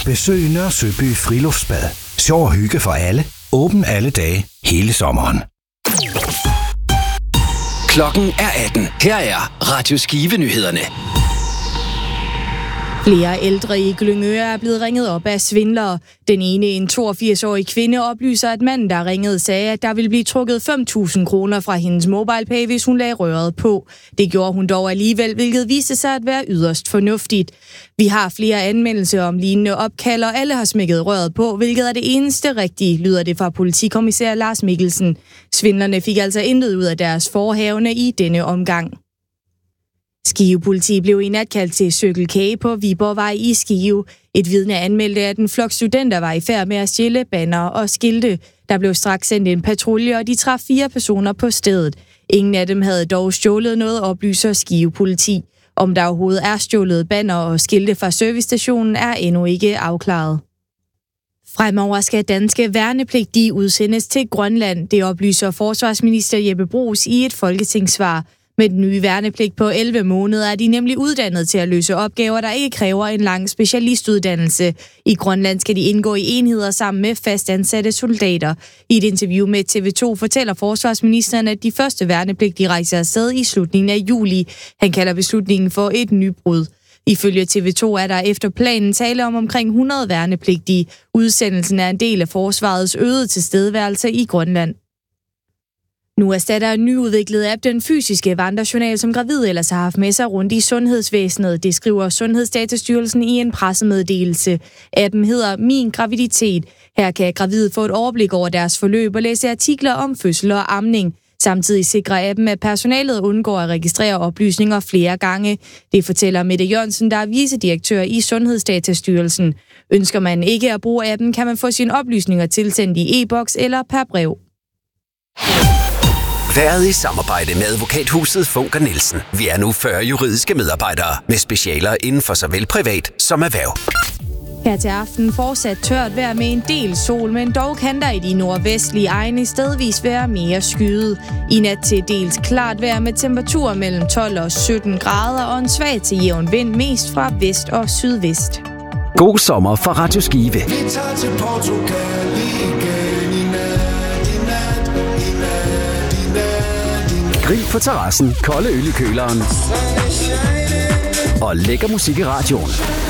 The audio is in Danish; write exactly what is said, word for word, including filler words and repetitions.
Besøg Nørre Søby Friluftsbad. Sjov og hygge for alle. Åben alle dage, hele sommeren. Klokken er atten. Her er Radio Skive-nyhederne. Flere ældre i Glyngøre er blevet ringet op af svindlere. Den ene, en toogfirs-årig kvinde, oplyser, at manden, der ringede, sagde, at der ville blive trukket fem tusind kroner fra hendes MobilePay, hvis hun lagde røret på. Det gjorde hun dog alligevel, hvilket viste sig at være yderst fornuftigt. Vi har flere anmeldelser om lignende opkald, og alle har smækket røret på, hvilket er det eneste rigtige, lyder det fra politikommissær Lars Mikkelsen. Svindlerne fik altså intet ud af deres forhavne i denne omgang. Skive Politi blev i nat kaldt til Circle K på Viborgvej i Skive. Et vidne anmeldte, at en flok studenter var i færd med at stjæle banner og skilte. Der blev straks sendt en patrulje, og de traf fire personer på stedet. Ingen af dem havde dog stjålet noget, oplyser Skive Politi. Om der overhovedet er stjålet banner og skilte fra servicestationen, er endnu ikke afklaret. Fremover skal danske værnepligtige udsendes til Grønland, det oplyser forsvarsminister Jeppe Bruus i et folketingssvar. Med den nye værnepligt på elleve måneder er de nemlig uddannet til at løse opgaver, der ikke kræver en lang specialistuddannelse. I Grønland skal de indgå i enheder sammen med fastansatte soldater. I et interview med T V to fortæller forsvarsministeren, at de første værnepligtige rejser afsted i slutningen af juli. Han kalder beslutningen for et nybrud. Ifølge T V to er der efter planen tale om omkring hundrede værnepligtige. Udsendelsen er en del af forsvarets øgede tilstedeværelse i Grønland. Nu erstatter en nyudviklet app den fysiske vandrejournal, som gravid ellers har haft med sig rundt i sundhedsvæsenet. Det skriver Sundhedsdatastyrelsen i en pressemeddelelse. Appen hedder Min Graviditet. Her kan gravide få et overblik over deres forløb og læse artikler om fødsel og amning. Samtidig sikrer appen, at personalet undgår at registrere oplysninger flere gange. Det fortæller Mette Jørgensen, der er vicedirektør i Sundhedsdatastyrelsen. Ønsker man ikke at bruge appen, kan man få sine oplysninger tilsendt i e-boks eller per brev. Været i samarbejde med advokathuset Funker Nielsen. Vi er nu fyrre juridiske medarbejdere med specialer inden for såvel privat som erhverv. Her til aften fortsat tørt vejr med en del sol, men dog kan der i de nordvestlige egne stedvis være mere skyet. I nat til dels klart vejr med temperaturer mellem tolv og sytten grader og en svag til jævn vind mest fra vest og sydvest. God sommer fra Radio Skive. Vi tager til Portugal igen i nat, i nat, i nat, i nat, i nat. Grill på terrassen, kolde øl i køleren og lækker musik i radioen.